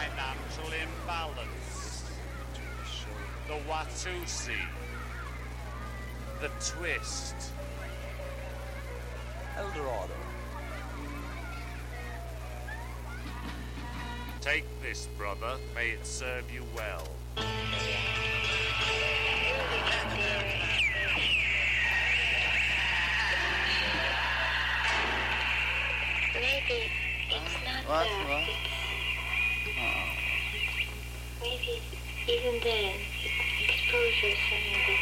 financial imbalance. The Watusi. The twist. Eldorado. Take this, brother. May it serve you well. Maybe it's not What? there. Oh. Maybe even then, exposure is something that